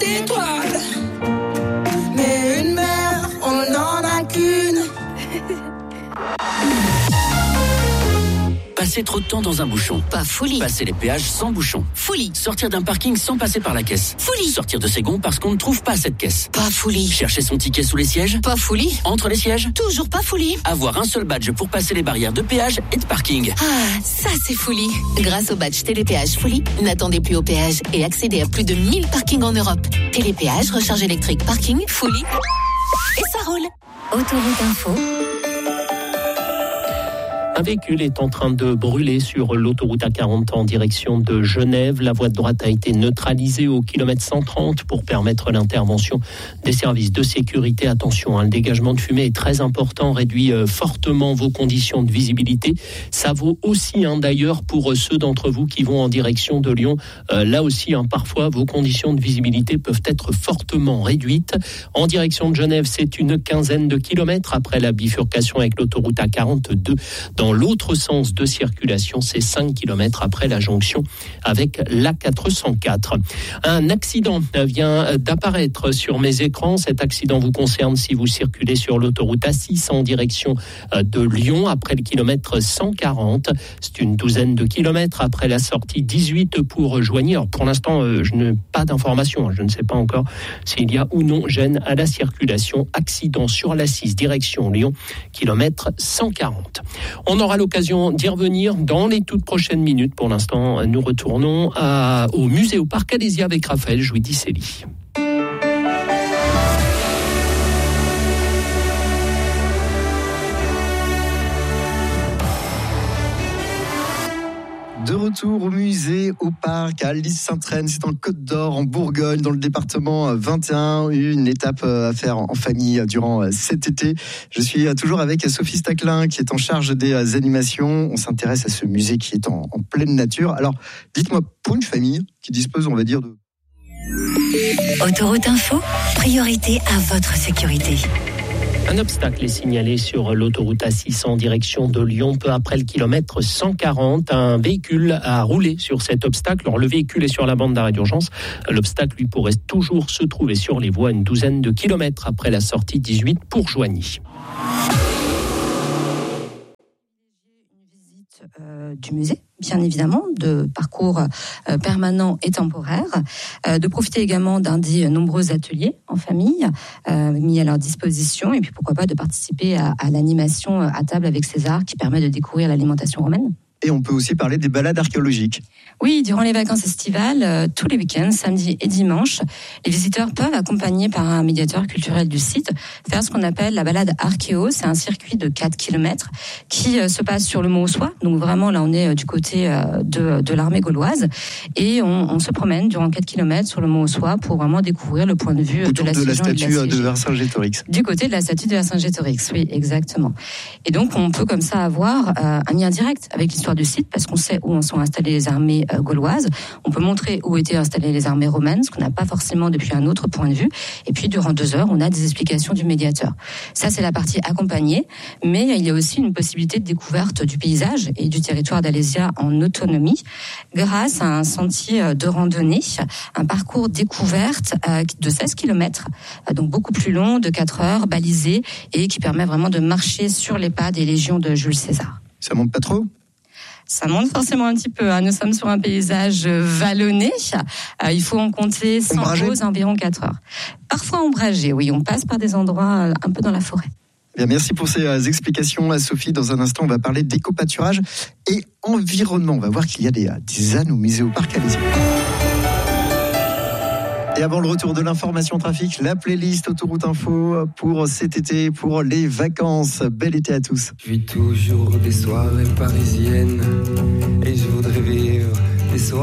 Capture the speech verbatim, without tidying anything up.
d'étoiles. Mais une mer, on n'en a qu'une. Passer trop de temps dans un bouchon. Pas folie. Passer les péages sans bouchon. Folie. Sortir d'un parking sans passer par la caisse. Folie. Sortir de ses gonds parce qu'on ne trouve pas cette caisse. Pas folie. Chercher son ticket sous les sièges. Pas folie. Entre les sièges. Toujours pas folie. Avoir un seul badge pour passer les barrières de péage et de parking. Ah, ça c'est folie. Grâce au badge Télépéage Folie, n'attendez plus au péage et accédez à plus de mille parkings en Europe. Télépéage, recharge électrique, parking, Folie. Et ça roule. Autoroute Info. Un véhicule est en train de brûler sur l'autoroute A quarante en direction de Genève. La voie de droite a été neutralisée au kilomètre cent trente pour permettre l'intervention des services de sécurité. Attention, hein, le dégagement de fumée est très important, réduit euh, fortement vos conditions de visibilité. Ça vaut aussi hein, d'ailleurs pour ceux d'entre vous qui vont en direction de Lyon. Euh, là aussi, hein, parfois, vos conditions de visibilité peuvent être fortement réduites. En direction de Genève, c'est une quinzaine de kilomètres après la bifurcation avec l'autoroute A quarante-deux. Dans l'autre sens de circulation, c'est cinq kilomètres après la jonction avec l'A quatre cent quatre. Un accident vient d'apparaître sur mes écrans. Cet accident vous concerne si vous circulez sur l'autoroute A six en direction de Lyon après le kilomètre cent quarante. C'est une douzaine de kilomètres après la sortie dix-huit pour rejoindre. Alors pour l'instant, je n'ai pas d'informations. Je ne sais pas encore s'il y a ou non gêne à la circulation. Accident sur l'A six direction Lyon, kilomètre cent quarante. On aura l'occasion d'y revenir dans les toutes prochaines minutes. Pour l'instant, nous retournons à, au musée au Parc Alésia avec Raphaël Jouy-Disselli. De retour au musée, au parc, à Lys-Saint-Traine, c'est en Côte d'Or, en Bourgogne, dans le département vingt et un. Une étape à faire en famille durant cet été. Je suis toujours avec Sophie Staclin, qui est en charge des animations. On s'intéresse à ce musée qui est en, en pleine nature. Alors, dites-moi, pour une famille qui dispose, on va dire, de... Autoroute Info, priorité à votre sécurité. Un obstacle est signalé sur l'autoroute A six en direction de Lyon, peu après le kilomètre cent quarante. Un véhicule a roulé sur cet obstacle. Alors, le véhicule est sur la bande d'arrêt d'urgence. L'obstacle, lui, pourrait toujours se trouver sur les voies une douzaine de kilomètres après la sortie dix-huit pour Joigny. Euh, du musée, bien évidemment, de parcours euh, permanent et temporaire, euh, de profiter également d'un des nombreux ateliers en famille euh, mis à leur disposition, et puis pourquoi pas de participer à, à l'animation à table avec César qui permet de découvrir l'alimentation romaine. Et on peut aussi parler des balades archéologiques. Oui, durant les vacances estivales, euh, tous les week-ends, samedi et dimanche, les visiteurs peuvent, accompagnés par un médiateur culturel du site, faire ce qu'on appelle la balade archéo. C'est un circuit de quatre kilomètres qui euh, se passe sur le Mont Ossois. Donc vraiment, là, on est euh, du côté euh, de, de l'armée gauloise. Et on, on se promène durant quatre kilomètres sur le Mont Ossois pour vraiment découvrir le point de vue autour de la, de la statue de, la de Vercingétorix. Du côté de la statue de Vercingétorix, oui, exactement. Et donc, on peut comme ça avoir euh, un lien direct avec l'histoire du site, parce qu'on sait où en sont installées les armées euh, gauloises. On peut montrer où étaient installées les armées romaines, ce qu'on n'a pas forcément depuis un autre point de vue. Et puis, durant deux heures, on a des explications du médiateur. Ça, c'est la partie accompagnée, mais il y a aussi une possibilité de découverte du paysage et du territoire d'Alésia en autonomie, grâce à un sentier de randonnée, un parcours découverte euh, de seize kilomètres, euh, donc beaucoup plus long, de quatre heures, balisé, et qui permet vraiment de marcher sur les pas des légions de Jules César. Ça monte pas trop ? Ça monte forcément un petit peu. Hein. Nous sommes sur un paysage vallonné. Euh, il faut en compter sans pause environ quatre heures. Parfois ombragé, oui. On passe par des endroits un peu dans la forêt. Bien, merci pour ces explications, Sophie. Dans un instant, on va parler d'éco-pâturage et environnement. On va voir qu'il y a des, des ânes au musée au Parc Alésia. Et avant le retour de l'information trafic, la playlist Autoroute Info pour cet été, pour les vacances. Bel été à tous. Je vis toujours des soirées parisiennes et je voudrais vivre des soirées